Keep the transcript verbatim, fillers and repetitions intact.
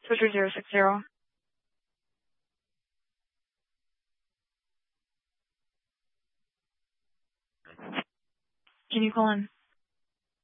Switcher zero six zero. Can you call in?